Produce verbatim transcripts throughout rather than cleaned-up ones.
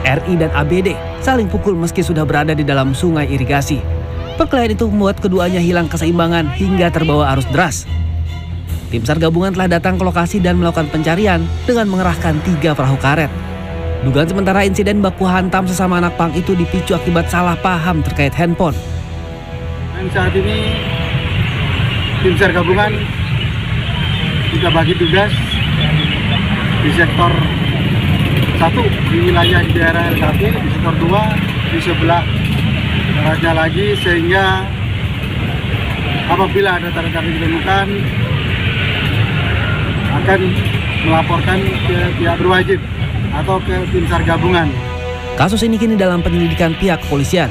R I dan A B D saling pukul meski sudah berada di dalam sungai irigasi. Perkelahian itu membuat keduanya hilang keseimbangan hingga terbawa arus deras. Tim SAR gabungan telah datang ke lokasi dan melakukan pencarian dengan mengerahkan tiga perahu karet. Dugaan sementara insiden baku hantam sesama anak pang itu dipicu akibat salah paham terkait handphone. Dan saat ini tim SAR gabungan kita bagi tugas di sektor satu di wilayah di daerah L K P, di sektor dua di sebelah baratnya lagi, sehingga apabila ada tanda-tanda ditemukan akan melaporkan ke pihak berwajib atau ke tim SAR gabungan. Kasus ini kini dalam penyelidikan pihak kepolisian.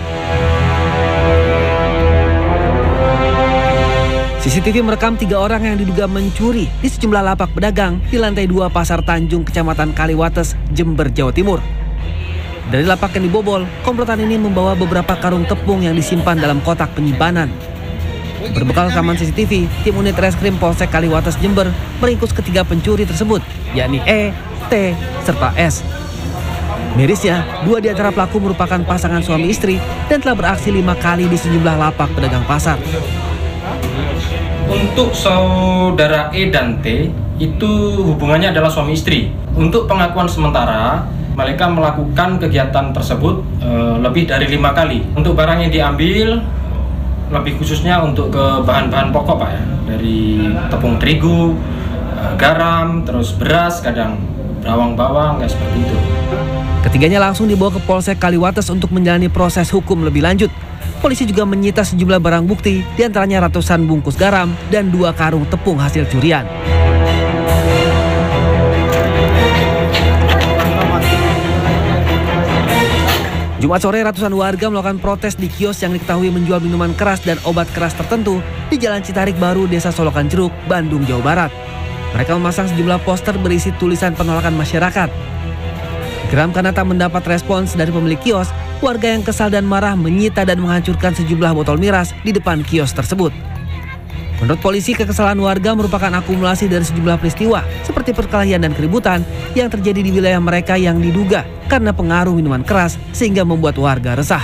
C C T V merekam tiga orang yang diduga mencuri di sejumlah lapak pedagang di lantai dua Pasar Tanjung, Kecamatan Kaliwates, Jember, Jawa Timur. Dari lapak yang dibobol, komplotan ini membawa beberapa karung tepung yang disimpan dalam kotak penyimpanan. Berbekal rekaman C C T V, tim unit reskrim Polsek Kaliwates, Jember meringkus ketiga pencuri tersebut, yakni E, T, serta S. Mirisnya, dua di antara pelaku merupakan pasangan suami istri dan telah beraksi lima kali di sejumlah lapak pedagang pasar. Untuk saudara E dan T itu hubungannya adalah suami istri. Untuk pengakuan sementara, mereka melakukan kegiatan tersebut e, lebih dari lima kali. Untuk barang yang diambil, lebih khususnya untuk ke bahan-bahan pokok Pak ya, dari tepung terigu, e, garam, terus beras, kadang bawang-bawang, kayak seperti itu. Ketiganya langsung dibawa ke Polsek Kaliwates untuk menjalani proses hukum lebih lanjut. Polisi juga menyita sejumlah barang bukti, diantaranya ratusan bungkus garam dan dua karung tepung hasil curian. Jumat sore, ratusan warga melakukan protes di kios yang diketahui menjual minuman keras dan obat keras tertentu di Jalan Citarik Baru, Desa Solokan Jeruk, Bandung, Jawa Barat. Mereka memasang sejumlah poster berisi tulisan penolakan masyarakat. Geram karena tak mendapat respons dari pemilik kios, warga yang kesal dan marah menyita dan menghancurkan sejumlah botol miras di depan kios tersebut. Menurut polisi, kekesalan warga merupakan akumulasi dari sejumlah peristiwa seperti perkelahian dan keributan yang terjadi di wilayah mereka yang diduga karena pengaruh minuman keras sehingga membuat warga resah.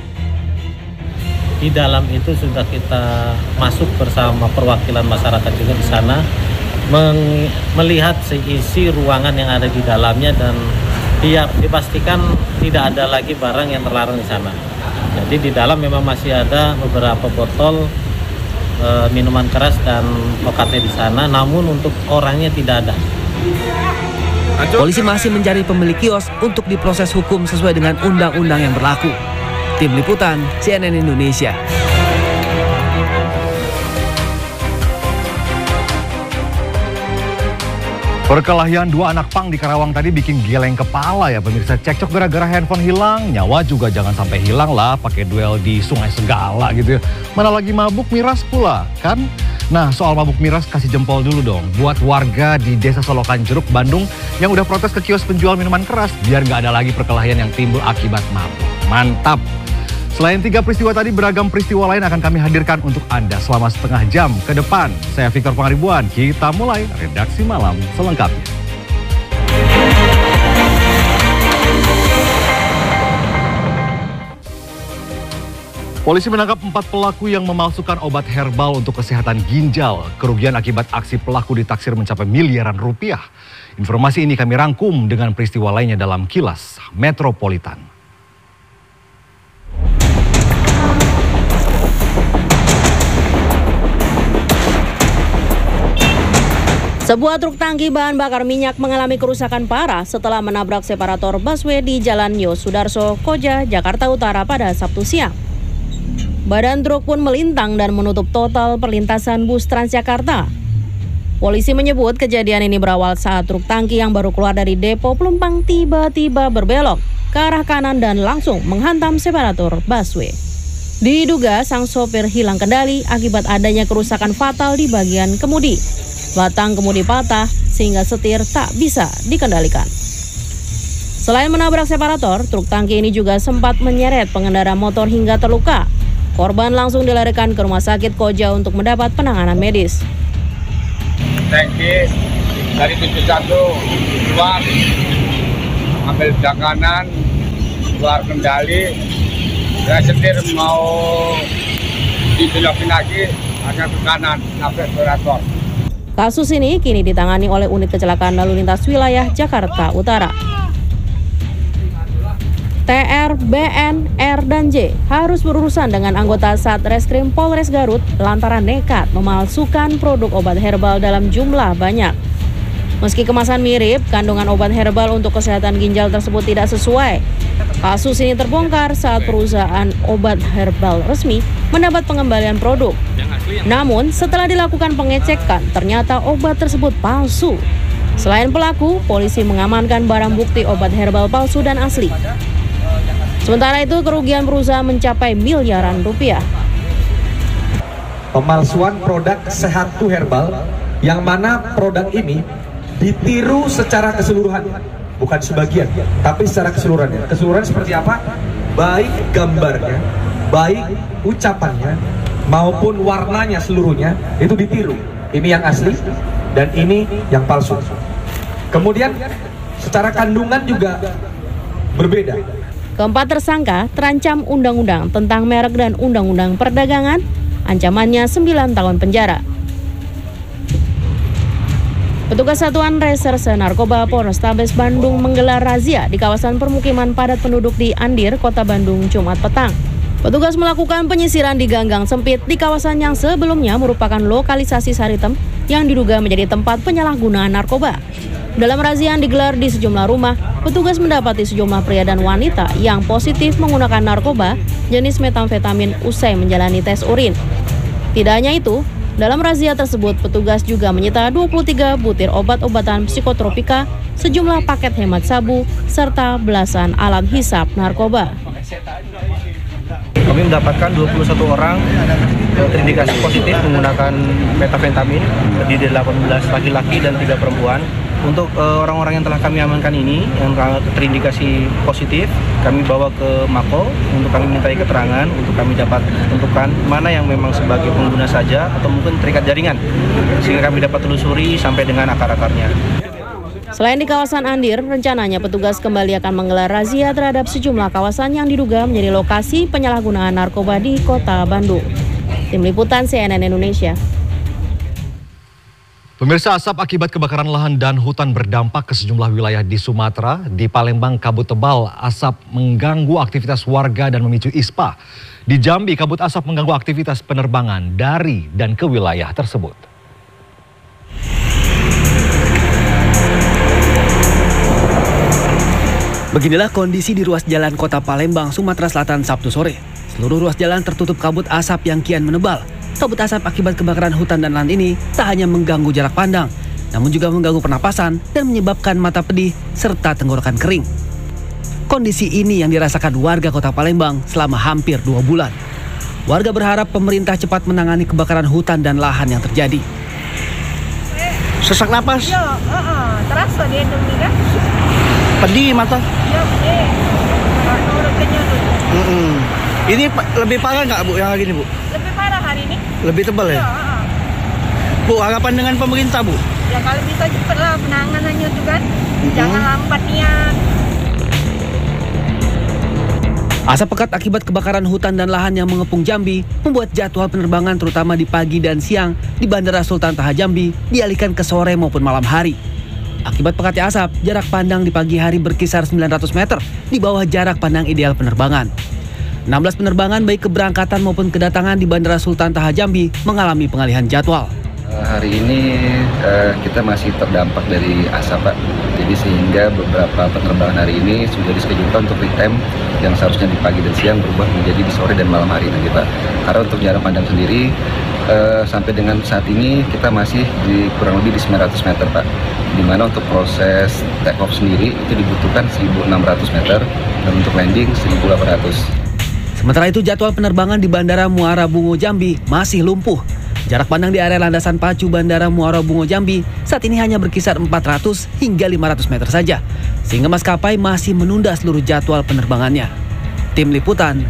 Di dalam itu sudah kita masuk bersama perwakilan masyarakat juga di sana, melihat seisi ruangan yang ada di dalamnya dan dia dipastikan tidak ada lagi barang yang terlarang di sana. Jadi di dalam memang masih ada beberapa botol e, minuman keras dan lokatnya di sana, namun untuk orangnya tidak ada. Polisi masih mencari pemilik kios untuk diproses hukum sesuai dengan undang-undang yang berlaku. Tim Liputan C N N Indonesia. Perkelahian dua anak pang di Karawang tadi bikin geleng kepala ya pemirsa. Cekcok gara-gara handphone hilang, nyawa juga jangan sampai hilang lah pakai duel di sungai segala gitu ya. Mana lagi mabuk miras pula kan? Nah soal mabuk miras kasih jempol dulu dong buat warga di Desa Solokan Jeruk, Bandung yang udah protes ke kios penjual minuman keras biar nggak ada lagi perkelahian yang timbul akibat mabuk. Mantap! Selain tiga peristiwa tadi, beragam peristiwa lain akan kami hadirkan untuk Anda selama setengah jam ke depan. Saya Victor Pangaribuan, kita mulai Redaksi Malam selengkapnya. Polisi menangkap empat pelaku yang memalsukan obat herbal untuk kesehatan ginjal. Kerugian akibat aksi pelaku ditaksir mencapai miliaran rupiah. Informasi ini kami rangkum dengan peristiwa lainnya dalam Kilas Metropolitan. Sebuah truk tangki bahan bakar minyak mengalami kerusakan parah setelah menabrak separator busway di Jalan Yosudarso, Koja, Jakarta Utara pada Sabtu siang. Badan truk pun melintang dan menutup total perlintasan bus Transjakarta. Polisi menyebut kejadian ini berawal saat truk tangki yang baru keluar dari depo penumpang tiba-tiba berbelok ke arah kanan dan langsung menghantam separator busway. Diduga sang sopir hilang kendali akibat adanya kerusakan fatal di bagian kemudi. Batang kemudi patah sehingga setir tak bisa dikendalikan. Selain menabrak separator, truk tangki ini juga sempat menyeret pengendara motor hingga terluka. Korban langsung dilarikan ke rumah sakit Koja untuk mendapat penanganan medis. Tangki dari tujuh satu keluar, ambil belah kanan, keluar kendali, saya setir mau dibelokin lagi, ada ke kanan, nabrak separator. Kasus ini kini ditangani oleh Unit Kecelakaan Lalu Lintas Wilayah Jakarta Utara. T R, B N, R, dan J harus berurusan dengan anggota Satreskrim Polres Garut lantaran nekat memalsukan produk obat herbal dalam jumlah banyak. Meski kemasan mirip, kandungan obat herbal untuk kesehatan ginjal tersebut tidak sesuai. Kasus ini terbongkar saat perusahaan obat herbal resmi mendapat pengembalian produk. Namun, setelah dilakukan pengecekan, ternyata obat tersebut palsu. Selain pelaku, polisi mengamankan barang bukti obat herbal palsu dan asli. Sementara itu, kerugian perusahaan mencapai miliaran rupiah. Pemalsuan produk Sehatku Herbal, yang mana produk ini ditiru secara keseluruhan, bukan sebagian, tapi secara keseluruhannya. Keseluruhan seperti apa? Baik gambarnya, baik ucapannya, maupun warnanya seluruhnya, itu ditiru. Ini yang asli, dan ini yang palsu. Kemudian, secara kandungan juga berbeda. Keempat tersangka terancam undang-undang tentang merek dan undang-undang perdagangan, ancamannya sembilan tahun penjara. Petugas Satuan Reserse Narkoba Polrestabes Bandung menggelar razia di kawasan permukiman padat penduduk di Andir, Kota Bandung, Jumat petang. Petugas melakukan penyisiran di ganggang sempit di kawasan yang sebelumnya merupakan lokalisasi Saritem yang diduga menjadi tempat penyalahgunaan narkoba. Dalam razia yang digelar di sejumlah rumah, petugas mendapati sejumlah pria dan wanita yang positif menggunakan narkoba jenis metamfetamin usai menjalani tes urin. Tidak hanya itu, dalam razia tersebut petugas juga menyita dua puluh tiga butir obat-obatan psikotropika, sejumlah paket hemat sabu, serta belasan alat hisap narkoba. Kami mendapatkan dua puluh satu orang yang terindikasi positif menggunakan metamfetamin, terdiri delapan belas laki-laki dan tiga perempuan. Untuk orang-orang uh, yang telah kami amankan ini, yang terindikasi positif, kami bawa ke Mako untuk kami mintai keterangan, untuk kami dapat tentukan mana yang memang sebagai pengguna saja atau mungkin terikat jaringan, sehingga kami dapat telusuri sampai dengan akar-akarnya. Selain di kawasan Andir, rencananya petugas kembali akan menggelar razia terhadap sejumlah kawasan yang diduga menjadi lokasi penyalahgunaan narkoba di Kota Bandung. Tim Liputan C N N Indonesia. Pemirsa, asap akibat kebakaran lahan dan hutan berdampak ke sejumlah wilayah di Sumatera. Di Palembang, kabut tebal asap mengganggu aktivitas warga dan memicu ispa. Di Jambi, kabut asap mengganggu aktivitas penerbangan dari dan ke wilayah tersebut. Beginilah kondisi di ruas jalan Kota Palembang, Sumatera Selatan Sabtu sore. Seluruh ruas jalan tertutup kabut asap yang kian menebal. Kabut asap akibat kebakaran hutan dan lahan ini tak hanya mengganggu jarak pandang, namun juga mengganggu pernapasan dan menyebabkan mata pedih serta tenggorokan kering. Kondisi ini yang dirasakan warga Kota Palembang selama hampir dua bulan. Warga berharap pemerintah cepat menangani kebakaran hutan dan lahan yang terjadi. Sesak napas? Iya, uh, uh, terasa di hidung kan? Pedih mata? Iya, pedih. Mm -mm. Ini lebih parah nggak Bu yang hari ini Bu? Lebih parah hari ini. Lebih tebal ya? Iya, uh. Bu, harapan dengan pemerintah Bu? Ya kalau bisa cepatlah penanganannya itu kan. Mm-hmm. Jangan lambat niat. Asap pekat akibat kebakaran hutan dan lahan yang mengepung Jambi membuat jadwal penerbangan terutama di pagi dan siang di Bandara Sultan Taha Jambi dialihkan ke sore maupun malam hari. Akibat pekatnya asap, jarak pandang di pagi hari berkisar sembilan ratus meter di bawah jarak pandang ideal penerbangan. enam belas penerbangan baik keberangkatan maupun kedatangan di Bandara Sultan Taha Jambi mengalami pengalihan jadwal. Hari ini uh, kita masih terdampak dari asap Pak, jadi sehingga beberapa penerbangan hari ini sudah dischedulkan untuk real-time yang seharusnya di pagi dan siang berubah menjadi di sore dan malam hari nanti Pak. Karena untuk jarak pandang sendiri uh, sampai dengan saat ini kita masih di kurang lebih di sembilan ratus meter Pak, dimana untuk proses take off sendiri itu dibutuhkan seribu enam ratus meter dan untuk landing seribu delapan ratus. Sementara itu jadwal penerbangan di Bandara Muara Bungo Jambi masih lumpuh. Jarak pandang di area landasan pacu Bandara Muara Bungo Jambi saat ini hanya berkisar empat ratus hingga lima ratus meter saja, sehingga maskapai masih menunda seluruh jadwal penerbangannya. Tim Liputan